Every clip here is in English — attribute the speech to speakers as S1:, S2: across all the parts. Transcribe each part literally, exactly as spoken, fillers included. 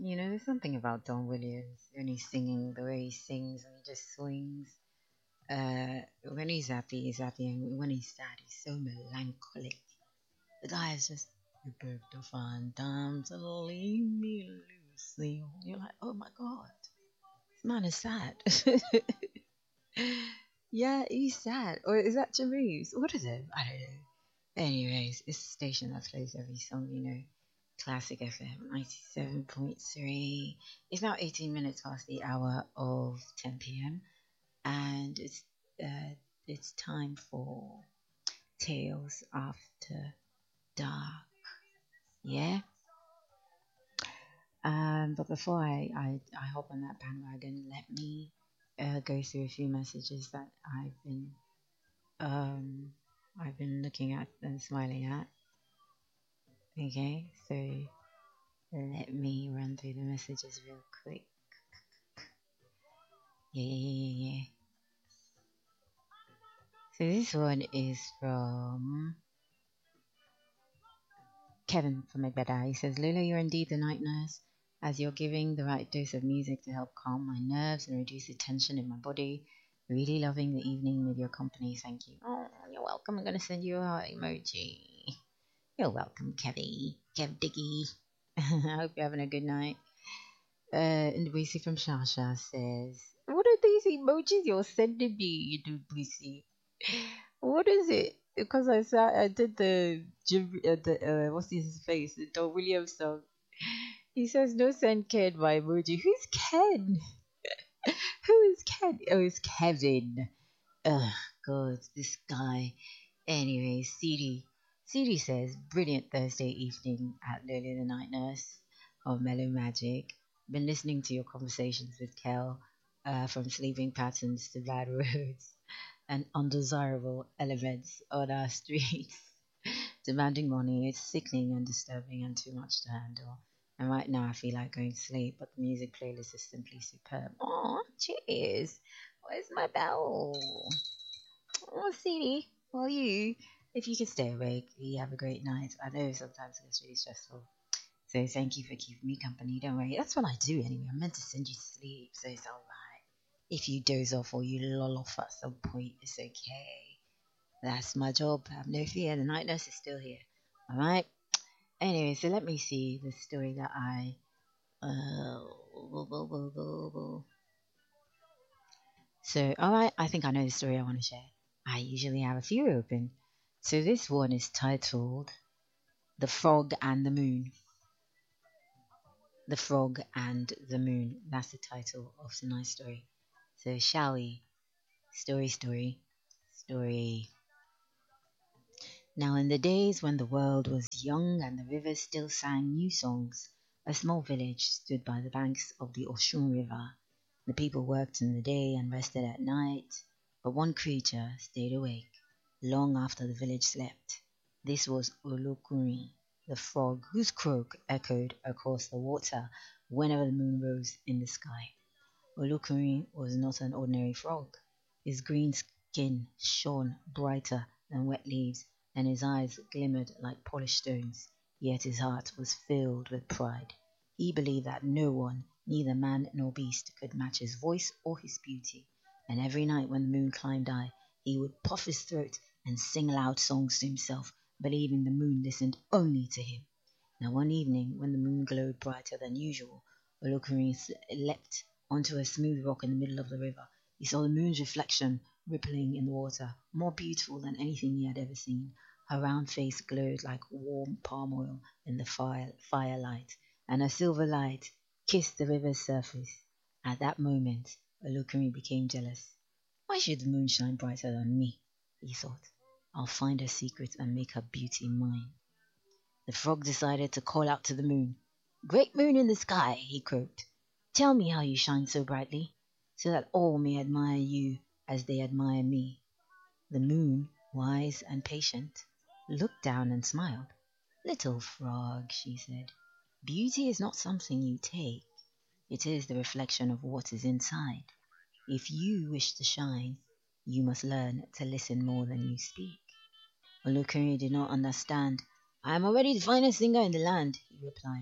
S1: You know, there's something about Don Williams when he's singing, the way he sings and he just swings. Uh, when he's happy, he's happy, and when he's sad, he's so melancholic. The guy is just you broke to find time to leave me loosely. You're like, oh my god, this man is sad. Yeah, he's sad. Or is that Jameez? What is it? I don't know. Anyways, it's a station that plays every song, you know. Classic F M ninety-seven point three. It's now eighteen minutes past the hour of ten p m. And it's uh, it's time for Tales After Dark. Yeah? Um, but before I, I, I hop on that bandwagon, let me uh, go through a few messages that I've been um, I've been looking at and smiling at. Okay, so let me run through the messages real quick. Yeah, yeah, yeah, yeah, yeah. So this one is from Kevin from Egbeda. He says, Lola, you're indeed the night nurse, as you're giving the right dose of music to help calm my nerves and reduce the tension in my body. Really loving the evening with your company. Thank you. Oh, you're welcome. I'm going to send you a heart emoji. You're welcome, Kevy. Kev Diggy. I hope you're having a good night. Uh, and Lucy from Shasha says, what are these emojis you're sending me, you do, Lucy? What is it? Because I saw I did the Jim, uh, the uh, what's his face, the Don Williams song. He says no send Ken my emoji. Who's Ken? Who is Ken? Oh, it's Kevin. Ugh, God, this guy. Anyway, C D. C D says brilliant Thursday evening at Lily the Night Nurse of Mellow Magic. Been listening to your conversations with Kel, uh, from sleeping patterns to bad roads and undesirable elements on our streets. Demanding money is sickening and disturbing and too much to handle. And right now I feel like going to sleep, but the music playlist is simply superb. Oh, cheers. Where's my bell? Oh, C D. Well, you, if you can stay awake, you have a great night. I know sometimes it gets really stressful. So thank you for keeping me company. Don't worry. That's what I do anyway. I'm meant to send you to sleep, so it's alright. If you doze off or you lull off at some point, it's okay. That's my job. Have no fear. The night nurse is still here. Alright? Anyway, so let me see the story that I. Uh, so, alright, I think I know the story I want to share. I usually have a few open. So, this one is titled The Frog and the Moon. The Frog and the Moon. That's the title of tonight's story. So, shall we? Story, story, story. Now, in the days when the world was young and the rivers still sang new songs, a small village stood by the banks of the Oshun River. The people worked in the day and rested at night, but one creature stayed awake long after the village slept. This was Olokuni, the frog whose croak echoed across the water whenever the moon rose in the sky. Olokuni was not an ordinary frog. His green skin shone brighter than wet leaves, and his eyes glimmered like polished stones. Yet his heart was filled with pride. He believed that no one, neither man nor beast, could match his voice or his beauty, and every night when the moon climbed high, he would puff his throat and sing loud songs to himself, believing the moon listened only to him. Now one evening, when the moon glowed brighter than usual, Olokuni leapt onto a smooth rock in the middle of the river. He saw the moon's reflection rippling in the water, more beautiful than anything he had ever seen. Her round face glowed like warm palm oil in the fire, firelight, and her silver light kissed the river's surface. At that moment, Olokumi became jealous. Why should the moon shine brighter than me? He thought. I'll find her secret and make her beauty mine. The frog decided to call out to the moon. Great moon in the sky, he croaked. Tell me how you shine so brightly, so that all may admire you as they admire me. The moon, wise and patient, looked down and smiled. Little frog, she said, beauty is not something you take. It is the reflection of what is inside. If you wish to shine, you must learn to listen more than you speak. Olokuni did not understand. I am already the finest singer in the land, he replied.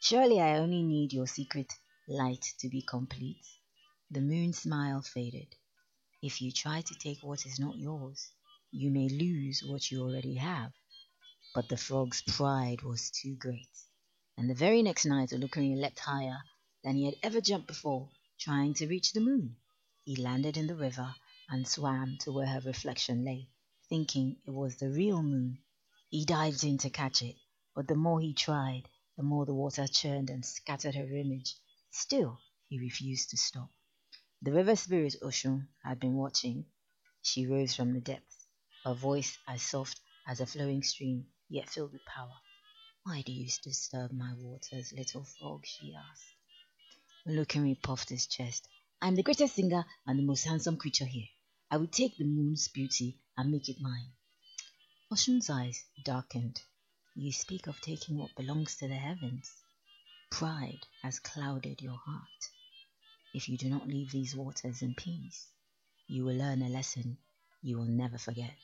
S1: Surely I only need your secret light to be complete. The moon's smile faded. If you try to take what is not yours, you may lose what you already have. But the frog's pride was too great. And the very next night, Olukuri leapt higher than he had ever jumped before, trying to reach the moon. He landed in the river and swam to where her reflection lay, thinking it was the real moon. He dived in to catch it, but the more he tried, the more the water churned and scattered her image. Still, he refused to stop. The river spirit Oshun had been watching. She rose from the depths, her voice as soft as a flowing stream, yet filled with power. Why do you disturb my waters, little frog? She asked. Olokemi puffed his chest. I'm the greatest singer and the most handsome creature here. I will take the moon's beauty and make it mine. Oshun's eyes darkened. You speak of taking what belongs to the heavens. Pride has clouded your heart. If you do not leave these waters in peace, you will learn a lesson you will never forget.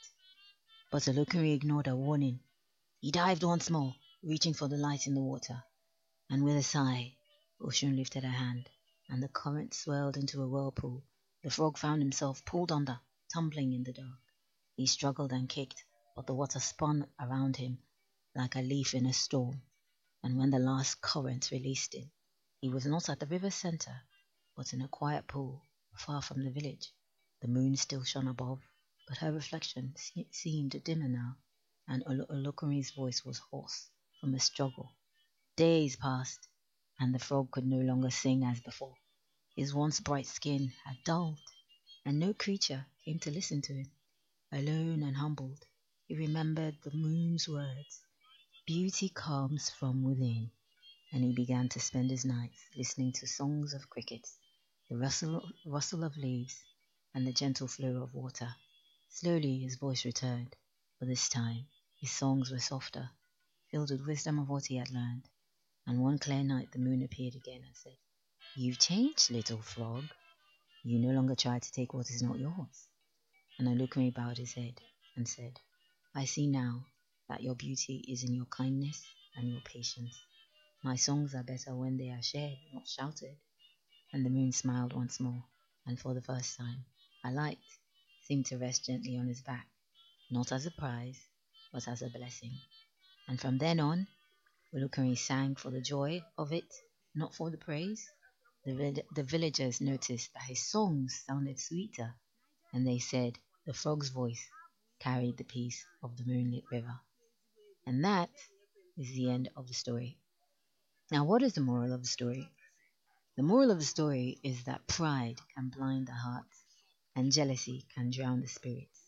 S1: But Olokemi ignored her warning. He dived once more, reaching for the light in the water, and with a sigh, Oshun lifted her hand, and the current swirled into a whirlpool. The frog found himself pulled under, tumbling in the dark. He struggled and kicked, but the water spun around him like a leaf in a storm, and when the last current released him, he was not at the river's center, but in a quiet pool far from the village. The moon still shone above, but her reflection se- seemed dimmer now, and Olo- Olokuni's voice was hoarse from a struggle. Days passed, and the frog could no longer sing as before. His once bright skin had dulled, and no creature came to listen to him. Alone and humbled, he remembered the moon's words, beauty comes from within, and he began to spend his nights listening to songs of crickets, the rustle, rustle of leaves, and the gentle flow of water. Slowly his voice returned, but this time his songs were softer, filled with wisdom of what he had learned. And one clear night the moon appeared again and said, You've changed, little frog. You no longer try to take what is not yours. And Olokumi bowed his head and said, I see now that your beauty is in your kindness and your patience. My songs are better when they are shared, not shouted. And the moon smiled once more, and for the first time, a light seemed to rest gently on his back, not as a prize, but as a blessing. And from then on, Olokumi sang for the joy of it, not for the praise. The, vill- the villagers noticed that his songs sounded sweeter, and they said the frog's voice carried the peace of the moonlit river. And that is the end of the story. Now, what is the moral of the story? The moral of the story is that pride can blind the heart, and jealousy can drown the spirits.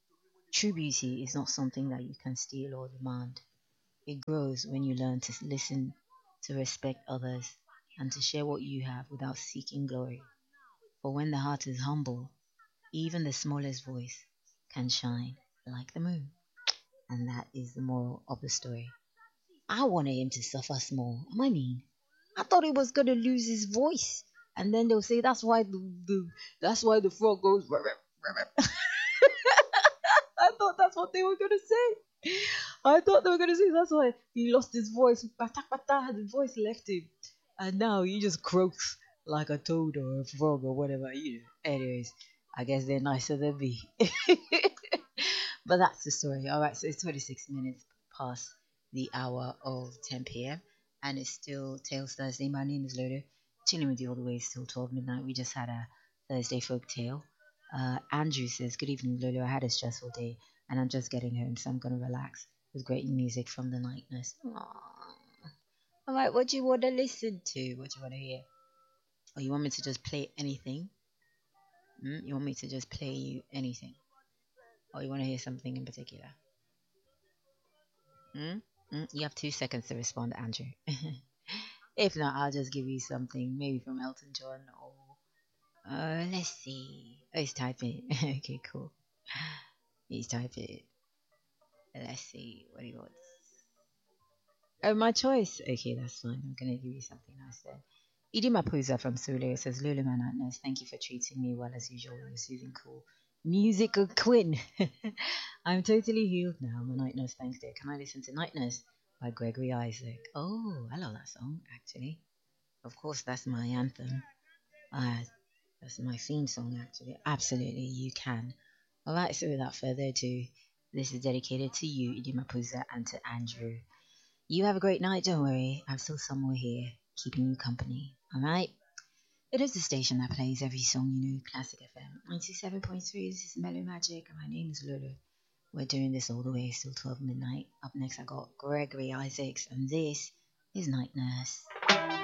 S1: True beauty is not something that you can steal or demand. It grows when you learn to listen, to respect others, and to share what you have without seeking glory. For when the heart is humble, even the smallest voice can shine like the moon. And that is the moral of the story. I wanted him to suffer small. I mean, I thought he was gonna lose his voice, and then they'll say that's why the, the that's why the frog goes. I thought that's what they were gonna say. I thought they were gonna say that's why he lost his voice. Bata bata, the voice left him, and now he just croaks like a toad or a frog or whatever. You know. Anyways, I guess they're nicer than me. But that's the story. All right, so it's twenty-six minutes past the hour of ten p m and it's still Tales Thursday. My name is Lodo, chilling with you all the way till twelve midnight. We just had a Thursday folk tale. Uh, Andrew says, Good evening, Lolo. I had a stressful day and I'm just getting home, so I'm going to relax with great music from the night nurse. All right, what do you want to listen to? What do you want to hear? Or you want me to just play anything? Mm? You want me to just play you anything? Or you want to hear something in particular? Mm? Mm? You have two seconds to respond, Andrew. If not, I'll just give you something, maybe from Elton John or uh, let's see. Oh, he's typing. Okay, cool. He's typing. Let's see what he wants. Oh, my choice. Okay, that's fine. I'm gonna give you something nice then. Idima Puza from Sule says, Lulu my night nurse, thank you for treating me well as usual. You're soothing cool. Musical Quinn. I'm totally healed now. My night nurse, thanks dear. Can I listen to Night Nurse by Gregory Isaac? Oh, I love that song, actually. actually. Of course, that's my anthem. Uh, that's my theme song, actually. Absolutely, you can. All right, so without further ado, this is dedicated to you, Idimapuza, and to Andrew. You have a great night, don't worry. I'm still somewhere here, keeping you company. All right? It is the station that plays every song you know, Classic F M. ninety-seven point three, this is Mellow Magic, and my name is Lulu. We're doing this all the way till twelve midnight. Up next, I got Gregory Isaacs, and this is Night Nurse.